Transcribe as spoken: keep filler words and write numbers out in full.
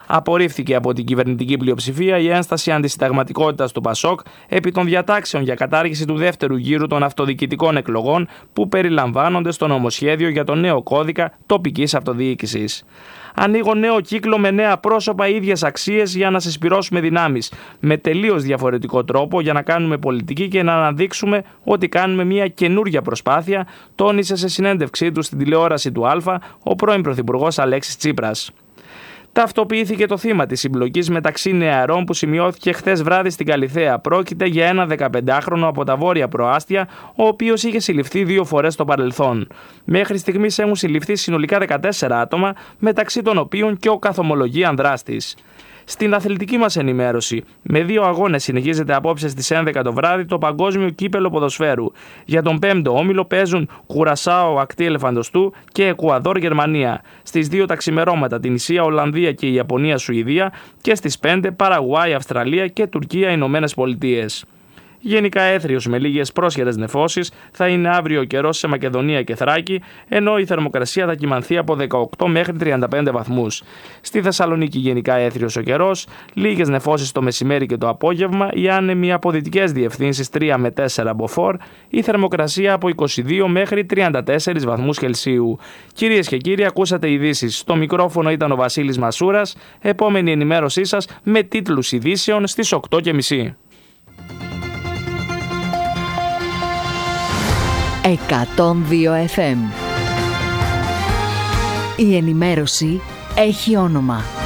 Απορρίφθηκε από την κυβερνητική πλειοψηφία η ένσταση αντισυνταγματικότητας του Πασόκ επί των διατάξεων για κατάργηση του δεύτερου γύρου των αυτοδιοικητικών εκλογών που περιλαμβάνονται στο νομοσχέδιο για τον νέο κώδικα τοπικής αυτοδιοίκησης. Ανοίγω νέο κύκλο με νέα πρόσωπα, ίδιες αξίες για να συσπυρώσουμε δυνάμεις. Με τελείως διαφορετικό τρόπο για να κάνουμε πολιτική και να αναδείξουμε ότι κάνουμε μια καινούρια προσπάθεια, τόνισε σε συνέντευξή του στην τηλεόραση του Α ο πρώην Πρωθυπουργός Αλέξης Τσίπρας. Ταυτοποιήθηκε το θύμα της συμπλοκής μεταξύ νεαρών που σημειώθηκε χθες βράδυ στην Καλιθέα. Πρόκειται για ένα δεκαπεντάχρονο από τα βόρεια προάστια, ο οποίος είχε συλληφθεί δύο φορές στο παρελθόν. Μέχρι στιγμής έχουν συλληφθεί συνολικά δεκατέσσερα άτομα, μεταξύ των οποίων και ο καθομολογίαν δράστης. Στην αθλητική μας ενημέρωση, με δύο αγώνες συνεχίζεται απόψε στις έντεκα το βράδυ το Παγκόσμιο Κύπελλο Ποδοσφαίρου. Για τον πέμπτο όμιλο παίζουν Κουρασάο Ακτή Ελεφαντοστού και Εκουαδόρ Γερμανία. Στις δύο τα ξημερώματα την Ισία Ολλανδία και η Ιαπωνία Σουηδία και στις πέντε Παραγουάη Αυστραλία και Τουρκία Ηνωμένες Πολιτείες. Γενικά έθριος με λίγες πρόσχερες νεφώσεις θα είναι αύριο ο καιρός σε Μακεδονία και Θράκη, ενώ η θερμοκρασία θα κυμανθεί από δεκαοκτώ μέχρι τριάντα πέντε βαθμούς. Στη Θεσσαλονίκη γενικά έθριος ο καιρός, λίγες νεφώσεις το μεσημέρι και το απόγευμα, οι άνεμοι από δυτικές διευθύνσεις τρία με τέσσερα μποφόρ, η θερμοκρασία από είκοσι δύο μέχρι τριάντα τέσσερα βαθμούς Κελσίου. Κυρίες και κύριοι, ακούσατε ειδήσεις. Στο μικρόφωνο ήταν ο Βασίλης Μασούρας. Επόμενη ενημέρωσή σας με τίτλους ειδήσεων στις οκτώ και μισή. εκατόν δύο εφ εμ. Η ενημέρωση έχει όνομα.